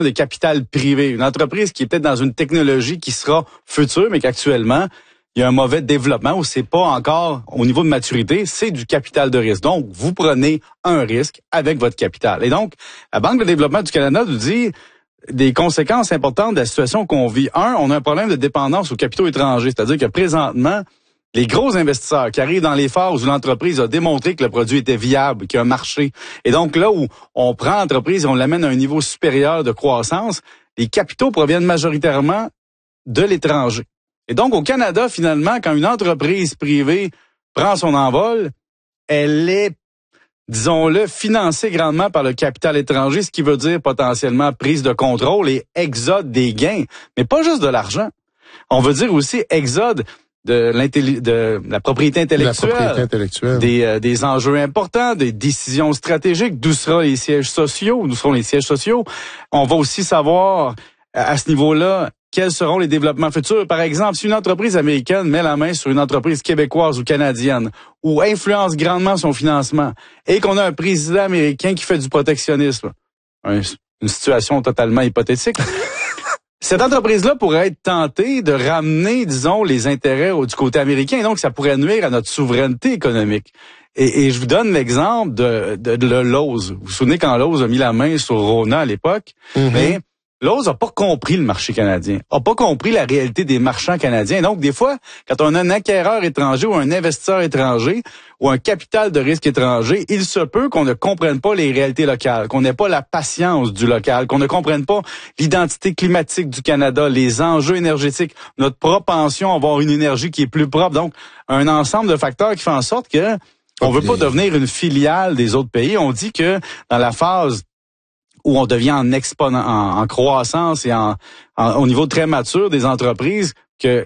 de capital privé. Une entreprise qui est peut-être dans une technologie qui sera future, mais qu'actuellement, il y a un mauvais développement où c'est pas encore au niveau de maturité, c'est du capital de risque. Donc, vous prenez un risque avec votre capital. Et donc, la Banque de développement du Canada nous dit des conséquences importantes de la situation qu'on vit. Un, on a un problème de dépendance aux capitaux étrangers, c'est-à-dire que présentement, les gros investisseurs qui arrivent dans les phases où l'entreprise a démontré que le produit était viable, qu'il y a un marché. Et donc là où on prend l'entreprise et on l'amène à un niveau supérieur de croissance, les capitaux proviennent majoritairement de l'étranger. Et donc au Canada, finalement, quand une entreprise privée prend son envol, elle est, disons-le, financée grandement par le capital étranger, ce qui veut dire potentiellement prise de contrôle et exode des gains. Mais pas juste de l'argent. On veut dire aussi exode de la propriété intellectuelle, des enjeux importants, des décisions stratégiques, d'où seront les sièges sociaux. On va aussi savoir, à ce niveau-là, quels seront les développements futurs. Par exemple, si une entreprise américaine met la main sur une entreprise québécoise ou canadienne, ou influence grandement son financement, et qu'on a un président américain qui fait du protectionnisme, une situation totalement hypothétique, cette entreprise-là pourrait être tentée de ramener, disons, les intérêts du côté américain. Et donc, ça pourrait nuire à notre souveraineté économique. Et je vous donne l'exemple de Lowe's. Vous vous souvenez quand Lowe's a mis la main sur Rona à l'époque? Mais Lowe's n'a pas compris le marché canadien, n'a pas compris la réalité des marchands canadiens. Et donc, des fois, quand on a un acquéreur étranger ou un investisseur étranger ou un capital de risque étranger, il se peut qu'on ne comprenne pas les réalités locales, qu'on n'ait pas la patience du local, qu'on ne comprenne pas l'identité climatique du Canada, les enjeux énergétiques, notre propension à avoir une énergie qui est plus propre. Donc, un ensemble de facteurs qui fait en sorte que on veut pas devenir une filiale des autres pays. On dit que dans la phase où on devient en croissance et au niveau très mature des entreprises, que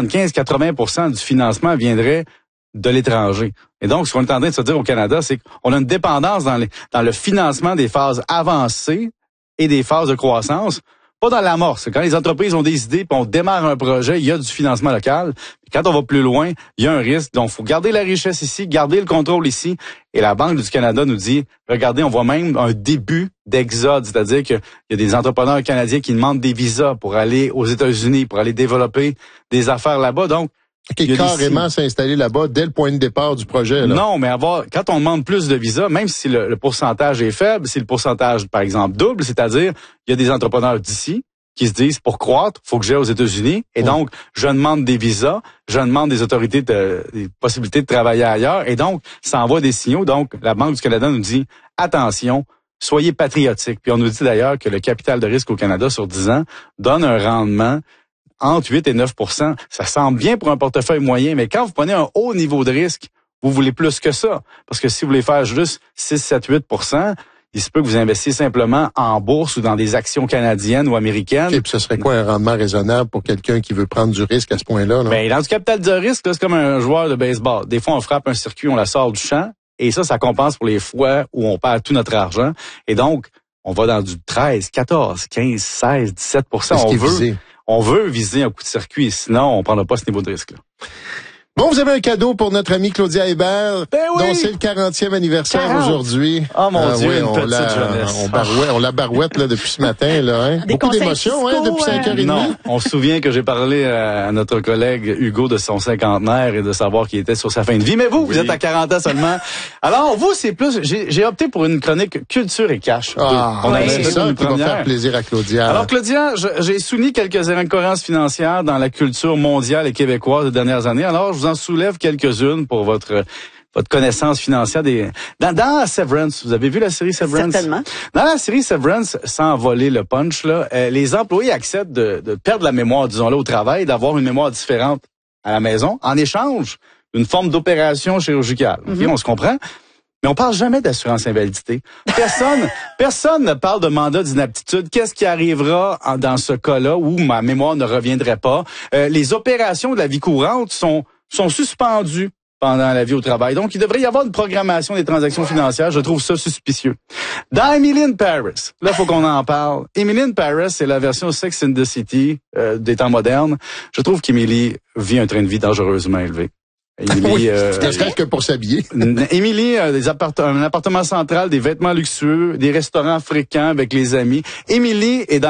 75-80% du financement viendrait de l'étranger. Et donc, ce qu'on est en train de se dire au Canada, c'est qu'on a une dépendance dans le financement des phases avancées et des phases de croissance, pas dans l'amorce. Quand les entreprises ont des idées, puis on démarre un projet, il y a du financement local. Puis quand on va plus loin, il y a un risque. Donc, il faut garder la richesse ici, garder le contrôle ici. Et la Banque du Canada nous dit, regardez, on voit même un début d'exode, c'est-à-dire qu'il y a des entrepreneurs canadiens qui demandent des visas pour aller aux États-Unis, pour aller développer des affaires là-bas. Donc, carrément s'installer là-bas dès le point de départ du projet. Là. Non, mais quand on demande plus de visas, même si le pourcentage est faible, si le pourcentage, par exemple, double, c'est-à-dire, il y a des entrepreneurs d'ici qui se disent, pour croître, faut que j'aille aux États-Unis. Et donc, je demande des visas, je demande des autorités, des possibilités de travailler ailleurs. Et donc, ça envoie des signaux. Donc, la Banque du Canada nous dit, attention, soyez patriotiques. Puis on nous dit d'ailleurs que le capital de risque au Canada sur 10 ans donne un rendement entre 8 et 9 %. Ça semble bien pour un portefeuille moyen, mais quand vous prenez un haut niveau de risque, vous voulez plus que ça. Parce que si vous voulez faire juste 6, 7, 8 %, il se peut que vous investissiez simplement en bourse ou dans des actions canadiennes ou américaines. Et puis ce serait quoi un rendement raisonnable pour quelqu'un qui veut prendre du risque à ce point-là? Ben, dans du capital de risque, là, c'est comme un joueur de baseball. Des fois, on frappe un circuit, on la sort du champ, et ça compense pour les fois où on perd tout notre argent. Et donc, on va dans du 13, 14, 15, 16, 17 %. On veut viser un coup de circuit, sinon on prendra pas ce niveau de risque-là. Bon, vous avez un cadeau pour notre amie Claudia Hébert, dont c'est le 40e anniversaire aujourd'hui. Oh mon Dieu, une petite jeunesse. On la barouette là depuis ce matin. Là, hein? Beaucoup d'émotions depuis 5h30. Non, on se souvient que j'ai parlé à notre collègue Hugo de son cinquantenaire et de savoir qu'il était sur sa fin de vie. Mais vous êtes à 40 ans seulement. Alors, vous, c'est plus... J'ai opté pour une chronique culture et cash. C'est ça qui va faire plaisir à Claudia. Alors, Claudia, j'ai souligné quelques incohérences financières dans la culture mondiale et québécoise des dernières années. Alors, je vous en soulève quelques-unes pour votre connaissance financière dans Severance. Vous avez vu la série Severance? Certainement. Dans la série Severance, sans voler le punch, là, les employés acceptent de perdre la mémoire, disons-le, au travail, d'avoir une mémoire différente à la maison, en échange d'une forme d'opération chirurgicale. Okay, on se comprend? Mais on parle jamais d'assurance invalidité. Personne ne parle de mandat d'inaptitude. Qu'est-ce qui arrivera dans ce cas-là où ma mémoire ne reviendrait pas? Les opérations de la vie courante sont suspendues pendant la vie au travail. Donc, il devrait y avoir une programmation des transactions financières. Je trouve ça suspicieux. Dans Emily in Paris, là, il faut qu'on en parle. Emily in Paris, c'est la version Sex and the City des temps modernes. Je trouve qu'Emily vit un train de vie dangereusement élevé. Émilie, ne serait-ce que pour s'habiller. Émilie a un appartement central, des vêtements luxueux, des restaurants fréquents avec les amis. Émilie est dans